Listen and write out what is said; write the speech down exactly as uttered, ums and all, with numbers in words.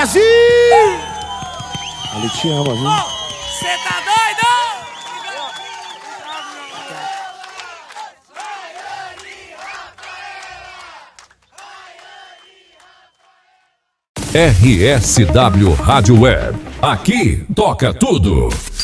Brasil! Ele te ama, viu? Cê tá doido? R S W Rádio Web. Aqui toca tudo.